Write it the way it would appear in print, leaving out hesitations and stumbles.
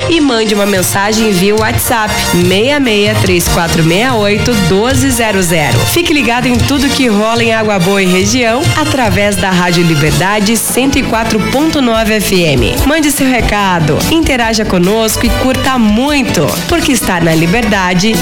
e mande uma mensagem via WhatsApp 663468-1200. Fique ligado em tudo que rola em Água Boa e região através da Rádio Liberdade 104.9 FM. Mande seu recado, interaja conosco e curta muito, porque estar na Liberdade